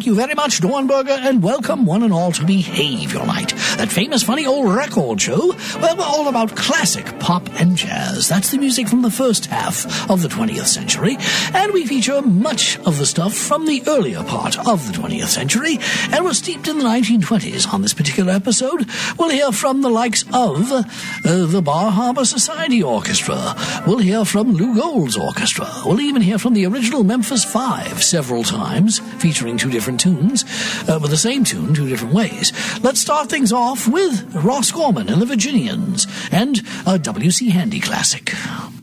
thank you very much, Dornberger, and welcome one and all to Behavior Night, that famous funny old record show where we're all about classic pop and jazz. That's the music from the first half of the 20th century, and we feature much of the stuff from the earlier part of the 20th century, and we're steeped in the 1920s. On this particular episode, we'll hear from the likes of the Bar Harbor Society Orchestra. We'll hear from Lou Gold's orchestra. We'll even hear from the original Memphis Five several times, featuring two different tunes, with the same tune, two different ways. Let's start things off with Ross Gorman and the Virginians, and a W.C. Handy classic.